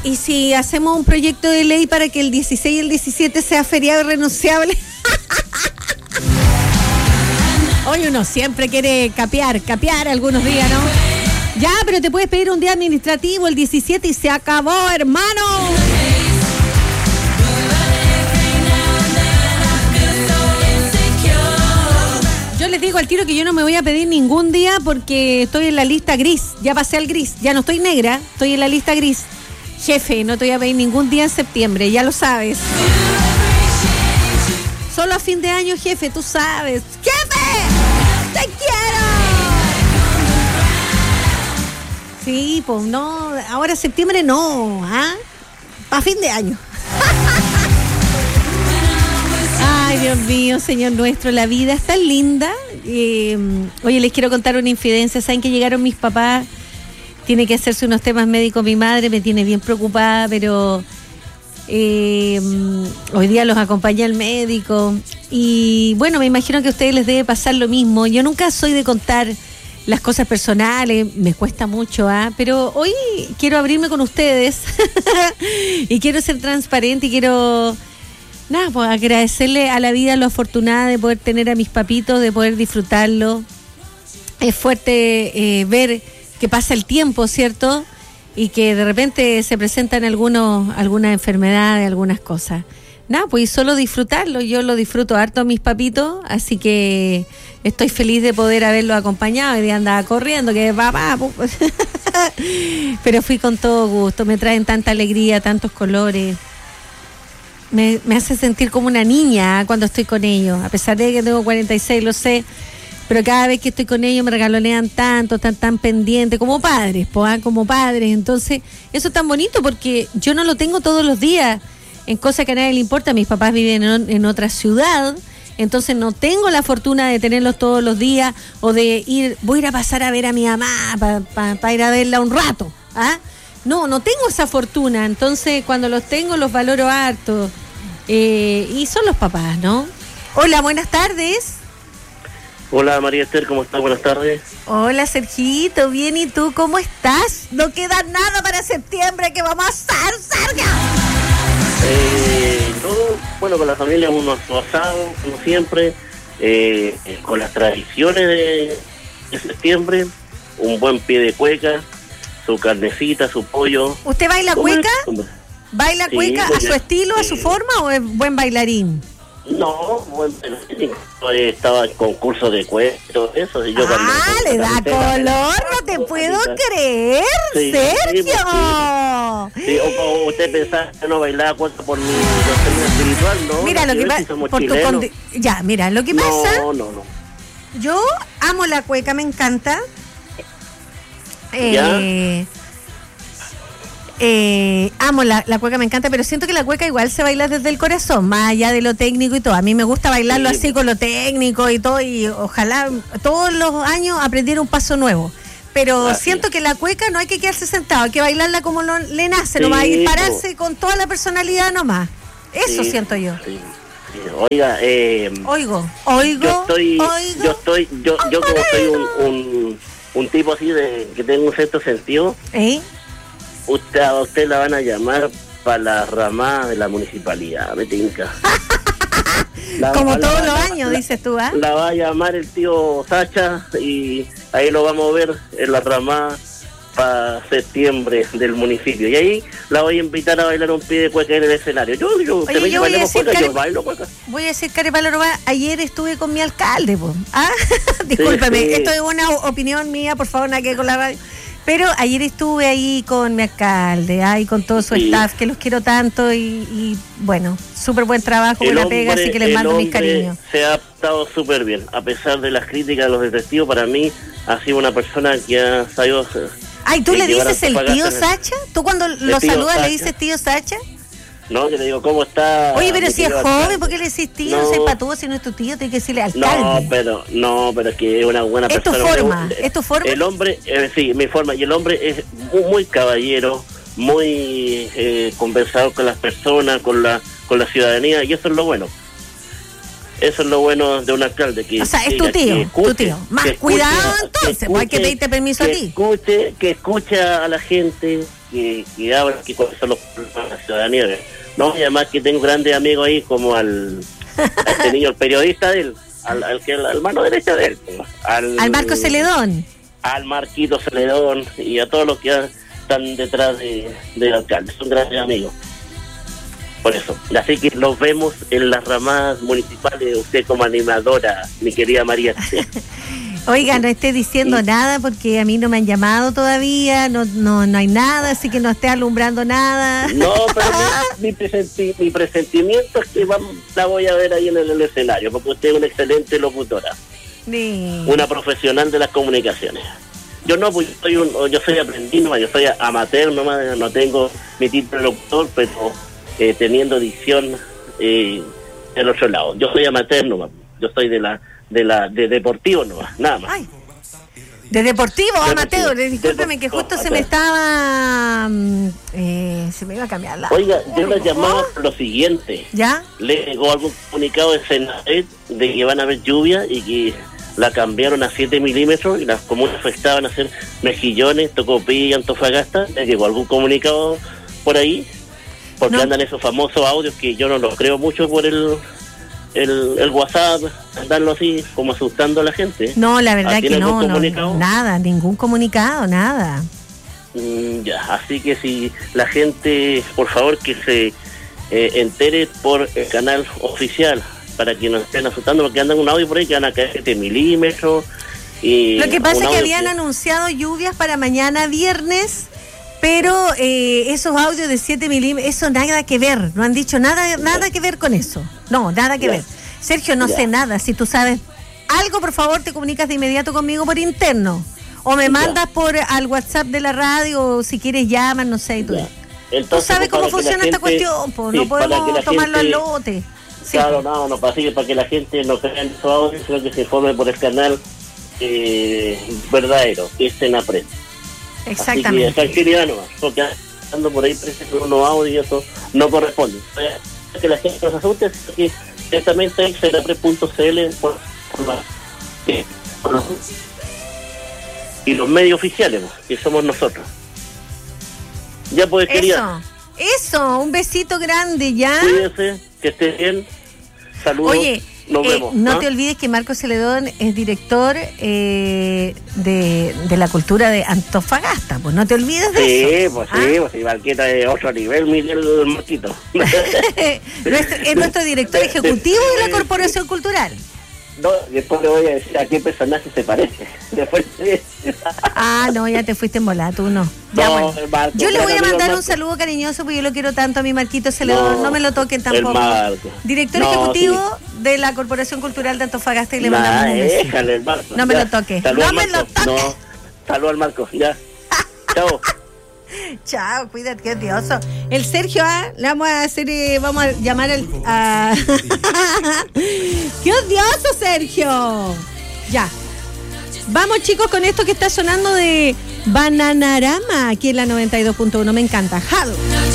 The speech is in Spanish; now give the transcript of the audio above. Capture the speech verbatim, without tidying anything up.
¿Y si hacemos un proyecto de ley para que el dieciséis y el diecisiete sea feriado renunciable? Hoy uno siempre quiere capear, capear algunos días, ¿no? Ya, pero te puedes pedir un día administrativo el diecisiete y se acabó, hermano. Yo les digo al tiro que yo no me voy a pedir ningún día porque estoy en la lista gris. Ya pasé al gris, ya no estoy negra, estoy en la lista gris. Jefe, no te voy a pedir ningún día en septiembre, ya lo sabes. Solo a fin de año, jefe, tú sabes. ¡Jefe! ¡Te quiero! Sí, pues no, ahora septiembre no, ¿ah? Para fin de año. Ay, Dios mío, Señor nuestro, la vida es tan linda. Eh, oye, les quiero contar una infidencia. ¿Saben que llegaron mis papás? Tiene que hacerse unos temas médicos mi madre, me tiene bien preocupada, pero eh, hoy día los acompaña el médico. Y bueno, me imagino que a ustedes les debe pasar lo mismo. Yo nunca soy de contar las cosas personales, me cuesta mucho, ¿ah? Pero hoy quiero abrirme con ustedes y quiero ser transparente y quiero, nada, pues agradecerle a la vida lo afortunada de poder tener a mis papitos, de poder disfrutarlo. Es fuerte eh, ver que pasa el tiempo, ¿cierto? Y que de repente se presentan algunos, algunas enfermedades, algunas cosas. Nada, pues solo disfrutarlo. Yo lo disfruto harto a mis papitos, así que estoy feliz de poder haberlo acompañado. Y de andar corriendo, que papá, pues. Pero fui con todo gusto. Me traen tanta alegría, tantos colores. Me, me hace sentir como una niña cuando estoy con ellos. A pesar de que tengo cuarenta y seis, lo sé. Pero cada vez que estoy con ellos me regalonean tanto, están tan pendientes, como padres, pues, como padres. Entonces, eso es tan bonito porque yo no lo tengo todos los días, en cosas que a nadie le importa. Mis papás viven en, en otra ciudad, entonces no tengo la fortuna de tenerlos todos los días o de ir, voy a ir a pasar a ver a mi mamá para pa, pa ir a verla un rato. ¿Ah? No, no tengo esa fortuna, entonces cuando los tengo los valoro harto. Eh, y son los papás, ¿no? Hola, buenas tardes. Hola María Esther, ¿cómo estás? Buenas tardes. Hola Sergito, bien, ¿y tú cómo estás? No queda nada para septiembre, que vamos a estar, Sergio. Eh, yo, bueno, con la familia uno asado, como siempre, eh, con las tradiciones de, de septiembre, un buen pie de cueca, su carnecita, su pollo. ¿Usted baila cueca? ¿Baila sí, cueca a su estilo, sí, a su forma, o es buen bailarín? No, bueno, estaba en concurso de cueca y todo eso. Y yo ah, le da color, no te puedo creer, sí, Sergio. Sí, sí, o, o usted pensaba que no bailaba cueca por mi doctrina espiritual, ¿no? Mira, lo que pasa, por tu condi- ya, mira, lo que no, pasa, no, no. Yo amo la cueca, me encanta. Eh, ¿Ya? Eh, amo la, la cueca, me encanta, pero siento que la cueca igual se baila desde el corazón, más allá de lo técnico y todo. A mí me gusta bailarlo sí, así con lo técnico y todo, y ojalá todos los años aprendiera un paso nuevo. Pero ah, siento sí. que la cueca no hay que quedarse sentado, hay que bailarla como lo, le nace, sí, nomás, y pararse no. con toda la personalidad nomás. Eso sí, siento yo. Sí. Sí. Oiga, eh, oigo, oigo, yo estoy, oigo, yo estoy, yo, yo como soy un, un, un tipo así de que tengo un cierto sentido. ¿Eh? Usted, a usted la van a llamar para la ramada de la municipalidad, me tinca. La, Como la, todos la, los la, años, la, dices tú, ¿ah? ¿eh? La va a llamar el tío Sacha y ahí lo vamos a ver en la ramada para septiembre del municipio. Y ahí la voy a invitar a bailar un pie de cueca en el escenario. Yo, yo, Oye, me yo voy a decir, cueca, Care... yo bailo cueca. Voy a decir, Care Paloroba, ayer estuve con mi alcalde, po. ¿Ah? Discúlpeme, sí, sí. Esto es una opinión mía, por favor, nada que con la radio. Pero ayer estuve ahí con mi alcalde, ahí con todo su sí. staff, que los quiero tanto y, y bueno, súper buen trabajo, buena pega, así que les mando mis cariños. Se ha adaptado súper bien, a pesar de las críticas de los detectives, para mí ha sido una persona que ha sabido... Ay, ¿tú le dices el tío Sacha? ¿Tú cuando lo saludas Sacha? Le dices tío Sacha? No, yo le digo, ¿cómo está? Oye, pero si es joven, ¿por qué le decís tío? No, no sepa tú, si no es tu tío, tienes que decirle alcalde. No, pero, no, pero es que es una buena ¿Es persona. ¿Es tu forma? ¿Es tu forma? El hombre, eh, sí, mi forma, y el hombre es muy, muy caballero, muy eh, conversador con las personas, con la con la ciudadanía, y eso es lo bueno. Eso es lo bueno de un alcalde. Que, o sea, es que, tu tío, escuche, tu tío. Más cuidado escuche, entonces, escuche, hay que pedirte permiso que a ti. Escuche, que escucha a la gente, que, que hablan que cuáles son los problemas de la ciudadanía. No, y además que tengo grandes amigos ahí, como al a este niño, el periodista de él, al, al que al mano derecha de él, al, al Marco Celedón, al Marquito Celedón y a todos los que están detrás de, del alcalde, son grandes amigos. Por eso, así que los vemos en las ramadas municipales, usted como animadora, mi querida María. Oiga, no esté diciendo nada porque a mí no me han llamado todavía, no no no hay nada, así que no esté alumbrando nada. No, pero mi, mi, presenti, mi presentimiento es que vamos, la voy a ver ahí en el, el escenario, porque usted es una excelente locutora, sí. Una profesional de las comunicaciones. Yo no, pues yo soy, un, yo soy aprendiz nomás, yo soy amateur nomás, no tengo mi título de locutor, pero eh, teniendo dicción eh, del otro lado. Yo soy amateur nomás, yo soy de la de la de deportivo nomás, nada más. Ay, de deportivo, de amateur, discúlpeme que justo se me estaba eh, se me iba a cambiar la... Oiga, yo la llamaba por lo siguiente. ¿Ya? Le llegó algún comunicado de Senadet de que van a haber lluvia y que la cambiaron a siete milímetros y las comunas estaban a hacer Mejillones, Tocopilla y Antofagasta. ¿Le llegó algún comunicado por ahí? Porque no. Andan esos famosos audios que yo no los creo mucho por el el, el WhatsApp, andarlo así como asustando a la gente. No, la verdad que no, no, nada, ningún comunicado, nada. Mm, ya, así que si la gente, por favor, que se eh, entere por el canal oficial, para que nos estén asustando, porque andan un audio por ahí que van a caer siete milímetros. Y lo que pasa es que habían que... anunciado lluvias para mañana viernes, pero eh, esos audios de siete milímetros, eso nada que ver, no han dicho nada nada que ver con eso. No, nada que ya. ver. Sergio, no ya. sé nada. Si tú sabes algo, por favor, te comunicas de inmediato conmigo por interno. O me mandas ya. por al WhatsApp de la radio, o si quieres llamas, no sé. Tú, Entonces, tú sabes cómo funciona gente, esta cuestión, pues, sí, no podemos tomarlo al lote. Sí, claro, no, no, para, para que la gente no crea en esos audios, sino que se informe por el canal eh, verdadero, que es Senapred. Exactamente. Así que tranquilidad nomás, porque ando por ahí presentando unos audios y eso no corresponde. Que la gente nos asuste, que directamente en senapred punto c l por, por la, eh, por los, y los medios oficiales, que somos nosotros. Ya pues, querida. Eso, eso, un besito grande, ¿ya? Cuídese, que esté bien. Saludos. Oye, nos eh, vemos. no ¿Ah? te olvides que Marco Celedón es director eh, de, de la cultura de Antofagasta, pues no te olvides de sí, eso. Pues, ¿Ah? Sí, pues sí, Marquita de otro nivel, Miguel del Marquito. nuestro, es nuestro director ejecutivo de la Corporación Cultural. No, después le voy a decir a qué personaje se parece. Después ah, no, ya te fuiste en bola, tú no. Ya, no, bueno. Marco, yo le voy a mandar Marco. un saludo cariñoso porque yo lo quiero tanto a mi Marquito Celedón, no, no me lo toquen tampoco. Director no, ejecutivo sí. de la Corporación Cultural de Antofagasta y le nah, mandamos un besito. Déjale, el Marco. No me ya. lo toque. Salud no me lo toque. No, salud al Marco, ya. Chao. Chao, cuídate, qué odioso. El Sergio A, le vamos a hacer, eh, vamos a llamar al, a... ¡Qué odioso, Sergio! Ya. Vamos, chicos, con esto que está sonando de Bananarama aquí en la noventa y dos punto uno. Me encanta. Jalo.